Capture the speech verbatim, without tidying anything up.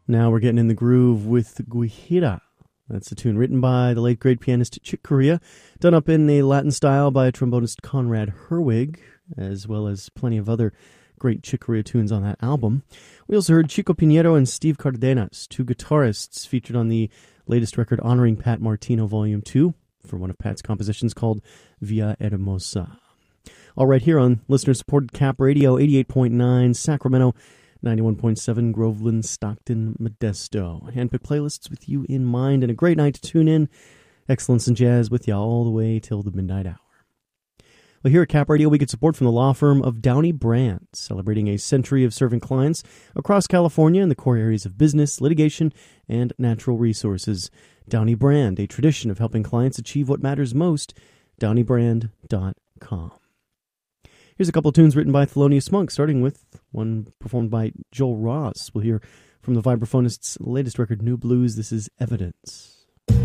Now we're getting in the groove with Guajira. That's a tune written by the late great pianist Chick Corea, done up in a Latin style by trombonist Conrad Herwig, as well as plenty of other great Chick Corea tunes on that album. We also heard Chico Pinheiro and Steve Cardenas, two guitarists featured on the latest record honoring Pat Martino Volume two for one of Pat's compositions called Via Hermosa. All right, here on listener-supported Cap Radio, eighty-eight point nine Sacramento, ninety-one point seven Groveland, Stockton, Modesto. Handpicked playlists with you in mind, and a great night to tune in. Excellence in jazz with you all the way till the midnight hour. Well, here at Cap Radio, we get support from the law firm of Downey Brand, celebrating a century of serving clients across California in the core areas of business, litigation, and natural resources. Downey Brand, a tradition of helping clients achieve what matters most. downey brand dot com. Here's a couple of tunes written by Thelonious Monk, starting with one performed by Joel Ross. We'll hear from the vibraphonist's latest record, New Blues. This is Evidence.